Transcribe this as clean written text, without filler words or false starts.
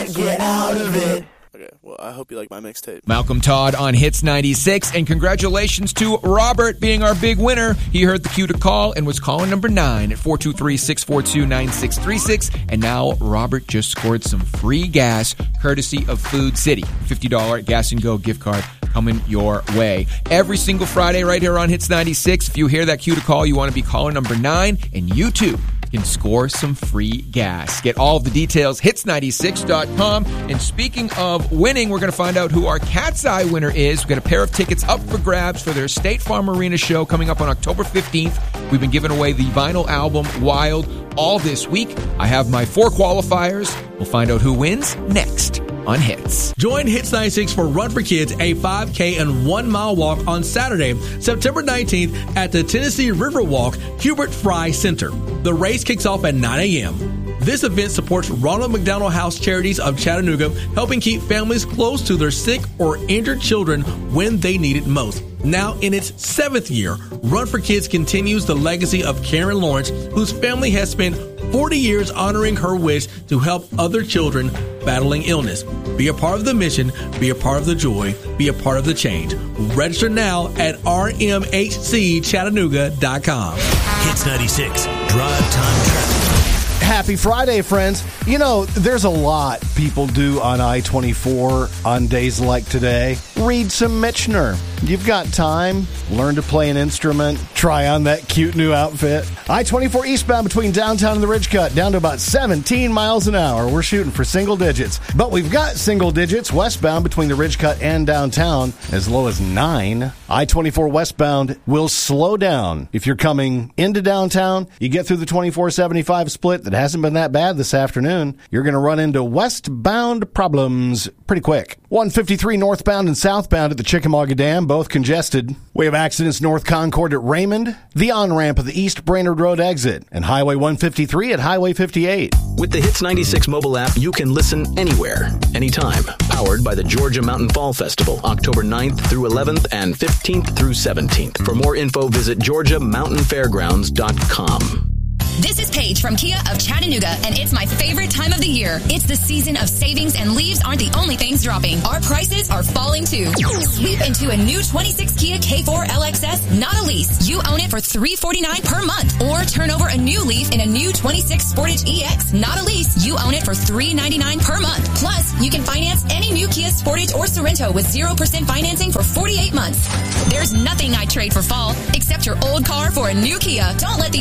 can't get out of it. Okay, well, I hope you like my mixtape. Malcolm Todd on Hits 96, and congratulations to Robert being our big winner. He heard the cue to call and was calling number 9 at 423-642-9636, and now Robert just scored some free gas courtesy of Food City. $50 Gas and Go gift card coming your way. Every single Friday right here on Hits 96. If you hear that cue to call, you want to be caller number 9, and you too can score some free gas. Get all of the details, hits96.com. And speaking of winning, we're going to find out who our Cat's Eye winner is. We've got a pair of tickets up for grabs for their State Farm Arena show coming up on October 15th. We've been giving away the vinyl album Wild all this week. I have my 4 qualifiers. We'll find out who wins next on Hits. Join Hits 96 for Run for Kids, a 5K and 1 mile walk on Saturday, September 19th at the Tennessee Riverwalk Hubert Fry Center. The race kicks off at 9 a.m. This event supports Ronald McDonald House Charities of Chattanooga, helping keep families close to their sick or injured children when they need it most. Now in its 7th year, Run for Kids continues the legacy of Karen Lawrence, whose family has spent 40 years honoring her wish to help other children battling illness. Be a part of the mission, be a part of the joy, be a part of the change. Register now at rmhcchattanooga.com. Hits 96, Drive Time Traffic. Happy Friday, friends. You know, there's a lot people do on I-24 on days like today. Read some Michener. You've got time. Learn to play an instrument. Try on that cute new outfit. I-24 eastbound between downtown and the Ridge Cut, down to about 17 miles an hour. We're shooting for single digits. But we've got single digits westbound between the Ridge Cut and downtown, as low as 9. I-24 westbound will slow down. If you're coming into downtown, you get through the 24-75 split that hasn't been that bad this afternoon. You're going to run into westbound problems pretty quick. 153 northbound and southbound at the Chickamauga Dam, both congested. We have accidents north Concord at Raymond, the on-ramp of the East Brainerd Road exit, and Highway 153 at Highway 58. With the Hits 96 mobile app, you can listen anywhere, anytime. Powered by the Georgia Mountain Fall Festival, October 9th through 11th and 15th through 17th. For more info, visit GeorgiaMountainFairgrounds.com. This is Paige from Kia of Chattanooga, and it's my favorite time of the year. It's the season of savings, and leaves aren't the only things dropping. Our prices are falling, too. Sweep into a new 26 Kia K4 LXS, not a lease. You own it for $349 per month. Or turn over a new leaf in a new 26 Sportage EX, not a lease. You own it for $399 per month. Plus, you can finance any new Kia Sportage or Sorento with 0% financing for 48 months. There's nothing I'd trade for fall, except your old car for a new Kia. Don't let the